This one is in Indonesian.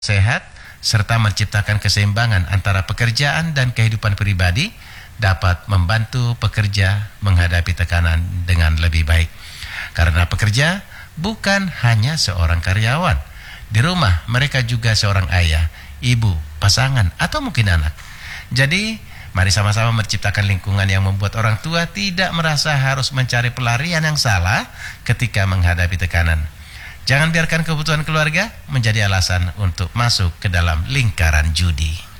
sehat, serta menciptakan keseimbangan antara pekerjaan dan kehidupan pribadi dapat membantu pekerja menghadapi tekanan dengan lebih baik. Karena pekerja bukan hanya seorang karyawan. Di rumah mereka juga seorang ayah, ibu, pasangan, atau mungkin anak. Jadi, mari sama-sama menciptakan lingkungan yang membuat orang tua tidak merasa harus mencari pelarian yang salah ketika menghadapi tekanan. Jangan biarkan kebutuhan keluarga menjadi alasan untuk masuk ke dalam lingkaran judi.